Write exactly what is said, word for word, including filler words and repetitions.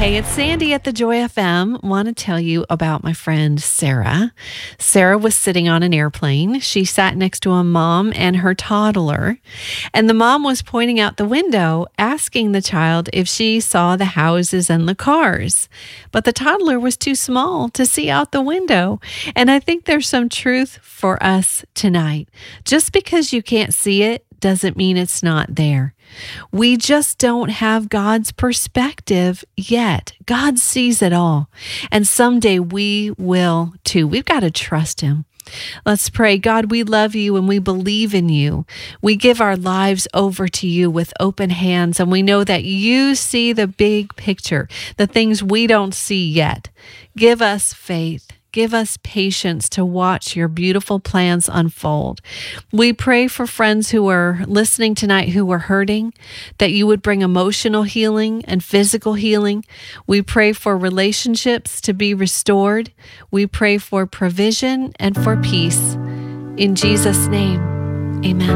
Hey, it's Sandy at the Joy F M. Want to tell you about my friend Sarah. Sarah was sitting on an airplane. She sat next to a mom and her toddler, and the mom was pointing out the window, asking the child if she saw the houses and the cars. But the toddler was too small to see out the window. And I think there's some truth for us tonight. Just because you can't see it doesn't mean it's not there. We just don't have God's perspective yet. God sees it all. And someday we will too. We've got to trust Him. Let's pray. God, we love you and we believe in you. We give our lives over to you with open hands, and we know that you see the big picture, the things we don't see yet. Give us faith. Give us patience to watch your beautiful plans unfold. We pray for friends who are listening tonight who are hurting, that you would bring emotional healing and physical healing. We pray for relationships to be restored. We pray for provision and for peace. In Jesus' name, amen.